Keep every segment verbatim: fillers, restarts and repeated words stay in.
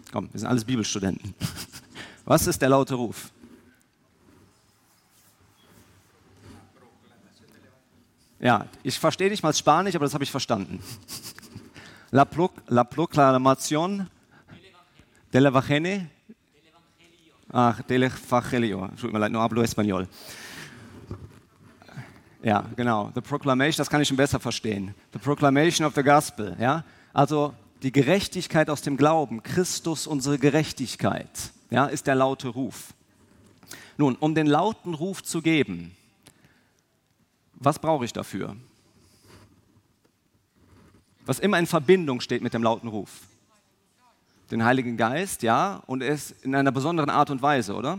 Komm, wir sind alles Bibelstudenten. Was ist der laute Ruf? Ja, ich verstehe nicht mal Spanisch, aber das habe ich verstanden. La, pro, la proclamación del Evangelio. Ach, del Evangelio. Tut mir leid, no hablo español. Ja, genau. The proclamation, das kann ich schon besser verstehen. The proclamation of the gospel. Ja? Also die Gerechtigkeit aus dem Glauben, Christus unsere Gerechtigkeit, ja, ist der laute Ruf. Nun, um den lauten Ruf zu geben, was brauche ich dafür? Was immer in Verbindung steht mit dem lauten Ruf. Den Heiligen Geist, ja, und es in einer besonderen Art und Weise, oder?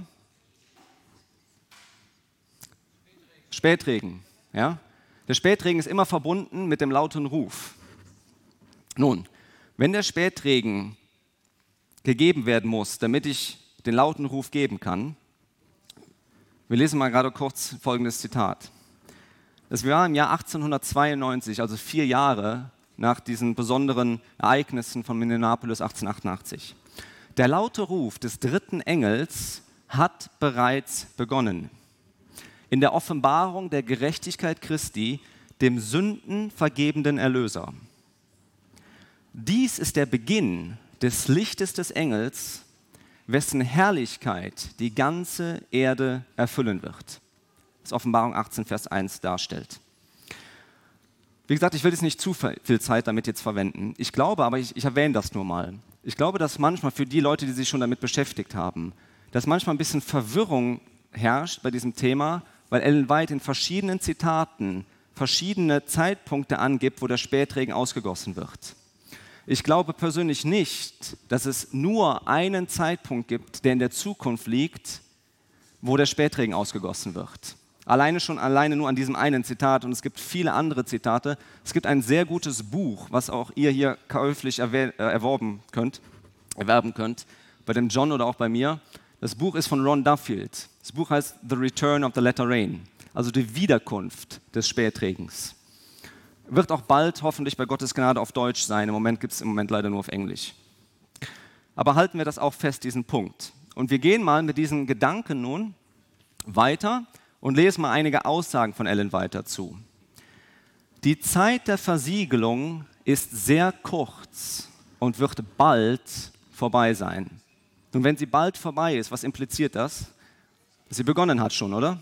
Spätregen, ja. Der Spätregen ist immer verbunden mit dem lauten Ruf. Nun, wenn der Spätregen gegeben werden muss, damit ich den lauten Ruf geben kann, wir lesen mal gerade kurz folgendes Zitat. Das war im Jahr achtzehnhundertzweiundneunzig, also vier Jahre nach diesen besonderen Ereignissen von Minneapolis achtzehnhundertachtundachtzig. Der laute Ruf des dritten Engels hat bereits begonnen. In der Offenbarung der Gerechtigkeit Christi, dem sündenvergebenden Erlöser. Dies ist der Beginn des Lichtes des Engels, wessen Herrlichkeit die ganze Erde erfüllen wird. Das Offenbarung achtzehn, Vers eins darstellt. Wie gesagt, ich will jetzt nicht zu viel Zeit damit jetzt verwenden. Ich glaube, aber ich, ich erwähne das nur mal. Ich glaube, dass manchmal für die Leute, die sich schon damit beschäftigt haben, dass manchmal ein bisschen Verwirrung herrscht bei diesem Thema, weil Ellen White in verschiedenen Zitaten verschiedene Zeitpunkte angibt, wo der Spätregen ausgegossen wird. Ich glaube persönlich nicht, dass es nur einen Zeitpunkt gibt, der in der Zukunft liegt, wo der Spätregen ausgegossen wird. Alleine schon alleine nur an diesem einen Zitat, und es gibt viele andere Zitate. Es gibt ein sehr gutes Buch, was auch ihr hier käuflich erwer- äh, erworben könnt, erwerben könnt, bei dem John oder auch bei mir. Das Buch ist von Ron Duffield. Das Buch heißt The Return of the Latter Rain, also die Wiederkunft des Spätregens. Wird auch bald hoffentlich bei Gottes Gnade auf Deutsch sein. Im Moment gibt es im Moment leider nur auf Englisch. Aber halten wir das auch fest, diesen Punkt. Und wir gehen mal mit diesen Gedanken nun weiter und lesen mal einige Aussagen von Ellen White dazu. Die Zeit der Versiegelung ist sehr kurz und wird bald vorbei sein. Und wenn sie bald vorbei ist, was impliziert das? Dass sie begonnen hat schon, oder?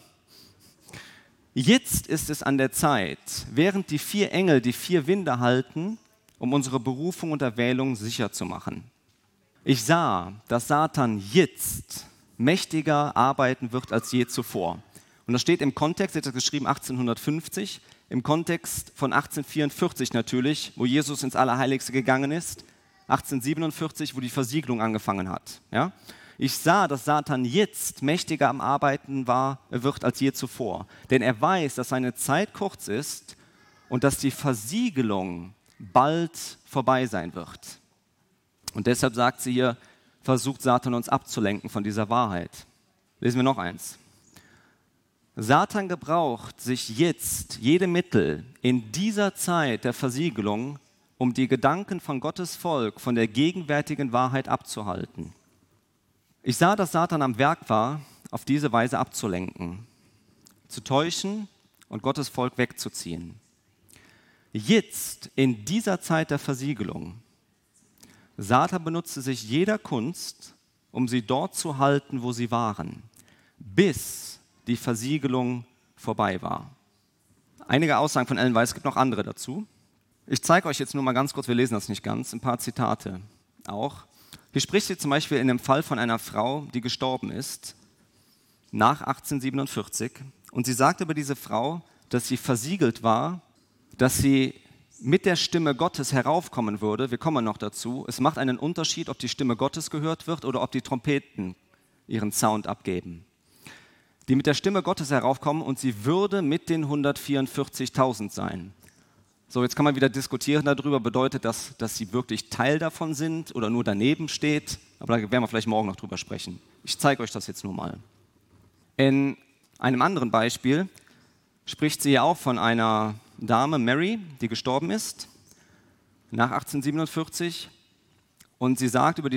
Jetzt ist es an der Zeit, während die vier Engel die vier Winde halten, um unsere Berufung und Erwählung sicher zu machen. Ich sah, dass Satan jetzt mächtiger arbeiten wird als je zuvor. Und das steht im Kontext, das ist geschrieben achtzehnhundertfünfzig, im Kontext von achtzehnhundertvierundvierzig natürlich, wo Jesus ins Allerheiligste gegangen ist, achtzehnhundertsiebenundvierzig, wo die Versiegelung angefangen hat. Ja? Ich sah, dass Satan jetzt mächtiger am Arbeiten war, wird als je zuvor. Denn er weiß, dass seine Zeit kurz ist und dass die Versiegelung bald vorbei sein wird. Und deshalb sagt sie hier, versucht Satan uns abzulenken von dieser Wahrheit. Lesen wir noch eins. Satan gebraucht sich jetzt jede Mittel in dieser Zeit der Versiegelung, um die Gedanken von Gottes Volk von der gegenwärtigen Wahrheit abzuhalten. Ich sah, dass Satan am Werk war, auf diese Weise abzulenken, zu täuschen und Gottes Volk wegzuziehen. Jetzt, in dieser Zeit der Versiegelung, Satan benutzte sich jeder Kunst, um sie dort zu halten, wo sie waren, bis die Versiegelung vorbei war. Einige Aussagen von Ellen White, es gibt noch andere dazu. Ich zeige euch jetzt nur mal ganz kurz, wir lesen das nicht ganz, ein paar Zitate auch. Hier spricht sie zum Beispiel in dem Fall von einer Frau, die gestorben ist, nach achtzehnhundertsiebenundvierzig. Und sie sagt über diese Frau, dass sie versiegelt war, dass sie mit der Stimme Gottes heraufkommen würde. Wir kommen noch dazu. Es macht einen Unterschied, ob die Stimme Gottes gehört wird oder ob die Trompeten ihren Sound abgeben. Die mit der Stimme Gottes heraufkommen und sie würde mit den hundertvierundvierzigtausend sein. So, jetzt kann man wieder diskutieren darüber, bedeutet das, dass sie wirklich Teil davon sind oder nur daneben steht? Aber da werden wir vielleicht morgen noch drüber sprechen. Ich zeige euch das jetzt nur mal. In einem anderen Beispiel spricht sie ja auch von einer Dame, Mary, die gestorben ist, nach achtzehnhundertsiebenundvierzig. Und sie sagt über die